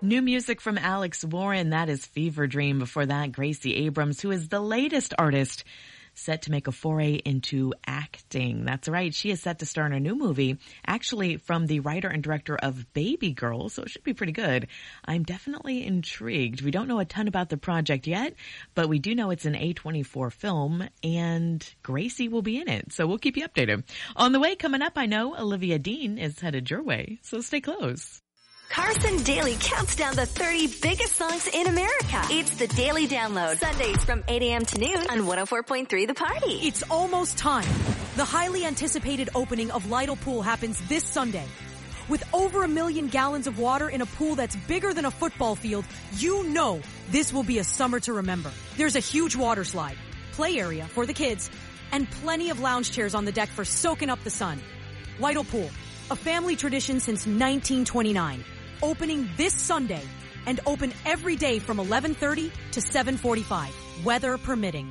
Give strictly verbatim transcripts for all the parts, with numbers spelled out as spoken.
New music from Alex Warren, that is Fever Dream. Before that, Gracie Abrams, who is the latest artist set to make a foray into acting. That's right. She is set to star in a new movie, actually from the writer and director of Baby Girl, so it should be pretty good. I'm definitely intrigued. We don't know a ton about the project yet, but we do know it's an A twenty-four film, and Gracie will be in it, so we'll keep you updated. On the way, coming up, I know Olivia Dean is headed your way, so stay close. Carson Daly counts down the thirty biggest songs in America. It's the Daily Download. Sundays from eight a.m. to noon on one oh four point three The Party. It's almost time. The highly anticipated opening of Lytle Pool happens this Sunday. With over a million gallons of water in a pool that's bigger than a football field, you know this will be a summer to remember. There's a huge water slide, play area for the kids, and plenty of lounge chairs on the deck for soaking up the sun. Lytle Pool, a family tradition since nineteen twenty-nine. Opening this Sunday and open every day from eleven thirty to seven forty-five, weather permitting.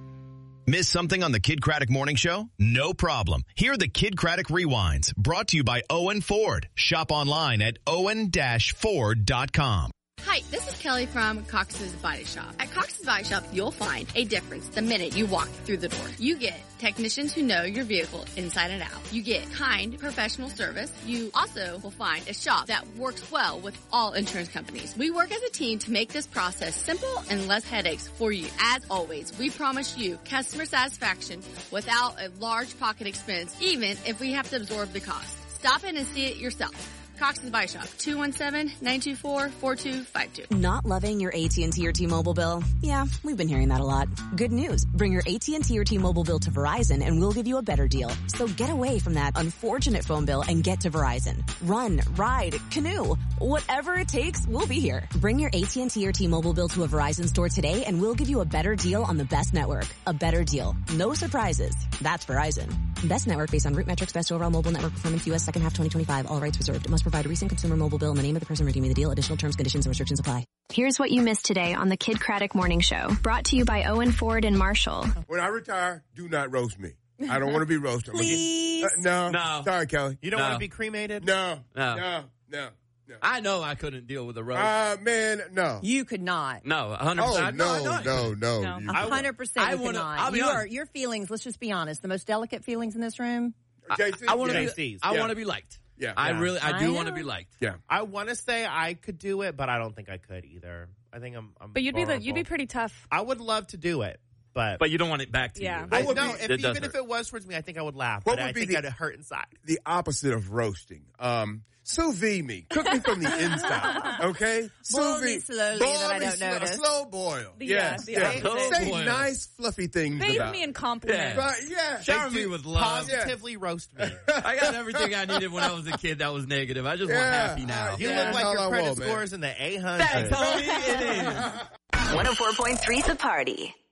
Miss something on the Kid Craddock Morning Show? No problem. Hear the Kid Craddock Rewinds, brought to you by Owen Ford. Shop online at owen dash ford dot com. Hi, this is Kelly from Cox's Body Shop. At Cox's Body Shop, you'll find a difference the minute you walk through the door. You get technicians who know your vehicle inside and out. You get kind, professional service. You also will find a shop that works well with all insurance companies. We work as a team to make this process simple and less headaches for you. As always, we promise you customer satisfaction without a large pocket expense, even if we have to absorb the cost. Stop in and see it yourself. Cox's Body Shop, two one seven, nine two four, four two five two. Not loving your A T and T or T-Mobile bill? Yeah, we've been hearing that a lot. Good news. Bring your A T and T or T-Mobile bill to Verizon and we'll give you a better deal. So get away from that unfortunate phone bill and get to Verizon. Run, ride, canoe. Whatever it takes, we'll be here. Bring your A T and T or T-Mobile bill to a Verizon store today and we'll give you a better deal on the best network. A better deal. No surprises. That's Verizon. Best network based on root metrics, best overall mobile network performance, U S second half twenty twenty-five. All rights reserved. Must provide a recent consumer mobile bill and the name of the person redeeming the deal. Additional terms, conditions, and restrictions apply. Here's what you missed today on the Kid Craddock Morning Show. Brought to you by Owen Ford and Marshall. When I retire, do not roast me. I don't want to be roasted. Please. Uh, no. No. Sorry, Kelly. You don't no. want to be cremated? No. No. No. No. No. I know I couldn't deal with a roast. Uh, man, no. You could not. No, one hundred percent. Oh, no, no, no, no. You- one hundred percent I you wanna- cannot. I'll be You honest. are, your feelings, let's just be honest, the most delicate feelings in this room. J C? I want to Yeah. be. I Yeah. want to be liked. Yeah. I Yeah. really. I I do know. want to be liked. Yeah. I want to say I could do it, but I don't think I could either. I think I'm. I'm But you'd be the, you'd be vulnerable. pretty tough. I would love to do it, but But you don't want it back to Yeah. you. I, What would no. be- If, It does even if hurt. it was towards me, I think I would laugh. What but would I be think the- I'd hurt inside. The opposite of roasting. Um, sous vide me. Cook me from the inside. Okay? Boil Sous me vide- slowly boil that I me don't slow- notice. Slow boil. The- yes. yeah, yes. the opposite. Say Slow boil. nice, fluffy things Bathe about me in it. compliments. Yeah. Right, yeah. Shower They me do with love. Positively roast me. I got everything I needed when I was a kid that was negative. I just want Yeah. happy now. You Yeah, look that's like all your I credit want, man. score is in the eight hundred. Thanks, homie. It is. one oh four point three The Party.